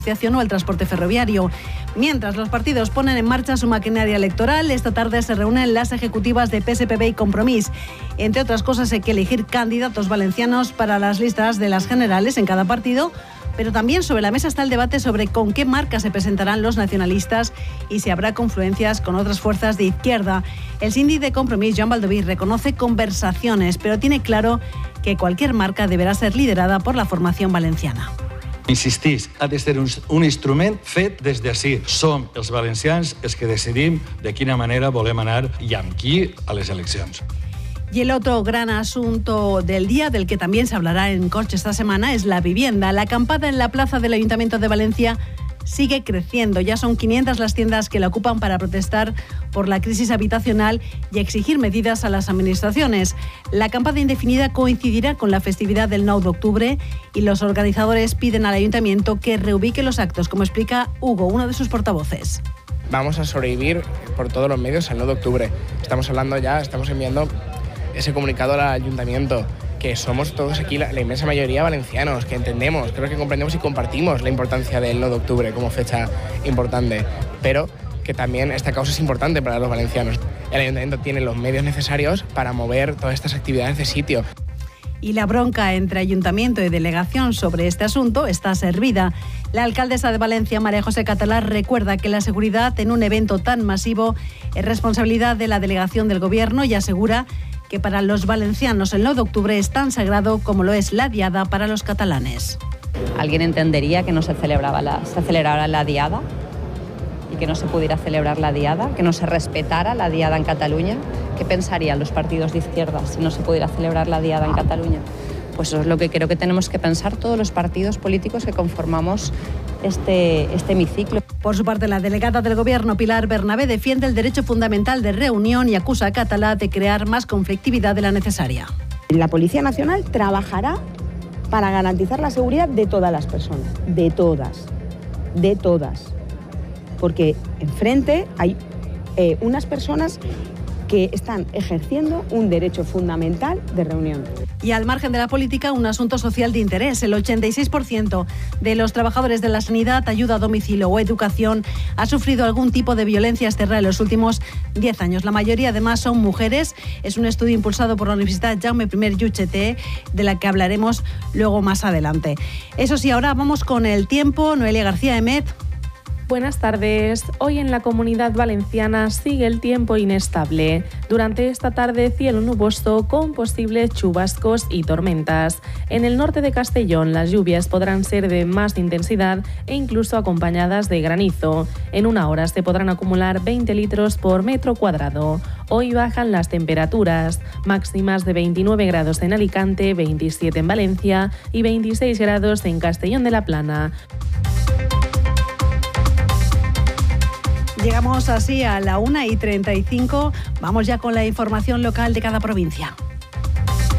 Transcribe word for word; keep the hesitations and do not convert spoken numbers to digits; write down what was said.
o el transporte ferroviario. Mientras los partidos ponen en marcha su maquinaria electoral, esta tarde se reúnen las ejecutivas de P S P B y Compromís. Entre otras cosas, hay que elegir candidatos valencianos para las listas de las generales en cada partido, pero también sobre la mesa está el debate sobre con qué marca se presentarán los nacionalistas y si habrá confluencias con otras fuerzas de izquierda. El síndic de Compromís, Joan Baldoví, reconoce conversaciones, pero tiene claro que cualquier marca deberá ser liderada por la formación valenciana. Insistís, ha de ser un, un instrument fet des d'ací. Som els valencians els que decidim de quina manera volem anar i amb qui a les eleccions. Y el otro gran asunto del día, del que también se hablará en Corche esta semana, es la vivienda. La acampada en la plaza del Ayuntamiento de Valencia sigue creciendo. Ya son quinientas las tiendas que la ocupan para protestar por la crisis habitacional y exigir medidas a las administraciones. La acampada indefinida coincidirá con la festividad del nueve de octubre y los organizadores piden al Ayuntamiento que reubique los actos, como explica Hugo, uno de sus portavoces. Vamos a sobrevivir por todos los medios al nueve de octubre. Estamos hablando ya, estamos enviando ese comunicado al Ayuntamiento, que somos todos aquí, la, la inmensa mayoría valencianos, que entendemos, creo que comprendemos y compartimos la importancia del nueve de octubre como fecha importante, pero que también esta causa es importante para los valencianos. El Ayuntamiento tiene los medios necesarios para mover todas estas actividades de sitio. Y la bronca entre Ayuntamiento y Delegación sobre este asunto está servida. La alcaldesa de Valencia, María José Catalá, recuerda que la seguridad en un evento tan masivo es responsabilidad de la Delegación del Gobierno y asegura que para los valencianos el nueve de octubre es tan sagrado como lo es la diada para los catalanes. ¿Alguien entendería que no se celebraba la, se celebrara la diada y que no se pudiera celebrar la diada, que no se respetara la diada en Cataluña? ¿Qué pensarían los partidos de izquierda si no se pudiera celebrar la diada en Cataluña? Pues eso es lo que creo que tenemos que pensar todos los partidos políticos que conformamos este, este hemiciclo. Por su parte, la delegada del Gobierno, Pilar Bernabé, defiende el derecho fundamental de reunión y acusa a Catalá de crear más conflictividad de la necesaria. La Policía Nacional trabajará para garantizar la seguridad de todas las personas, de todas, de todas. Porque enfrente hay eh, unas personas que están ejerciendo un derecho fundamental de reunión. Y al margen de la política, un asunto social de interés. El ochenta y seis por ciento de los trabajadores de la sanidad, ayuda a domicilio o educación ha sufrido algún tipo de violencia externa en los últimos diez años. La mayoría, además, son mujeres. Es un estudio impulsado por la Universidad Jaume I U G T, de la que hablaremos luego más adelante. Eso sí, ahora vamos con el tiempo. Noelia García Emet. Buenas tardes. Hoy en la Comunidad Valenciana sigue el tiempo inestable. Durante esta tarde, cielo nuboso con posibles chubascos y tormentas. En el norte de Castellón, las lluvias podrán ser de más intensidad e incluso acompañadas de granizo. En una hora se podrán acumular veinte litros por metro cuadrado. Hoy bajan las temperaturas, máximas de veintinueve grados en Alicante, veintisiete en Valencia y veintiséis grados en Castellón de la Plana. Llegamos así a la una y treinta y cinco. Vamos ya con la información local de cada provincia.